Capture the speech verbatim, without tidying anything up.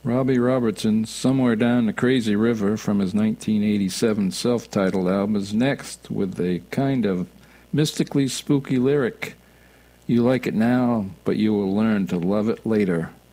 Robbie Robertson's Somewhere Down the Crazy River from his nineteen eighty-seven self-titled album is next with a kind of mystically spooky lyric. You like it now, but you will learn to love it later.